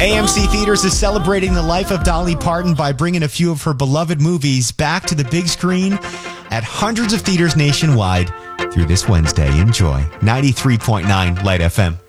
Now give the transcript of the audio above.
AMC Theaters is celebrating the life of Dolly Parton by bringing a few of her beloved movies back to the big screen at hundreds of theaters nationwide through this Wednesday. Enjoy. 93.9 Light FM.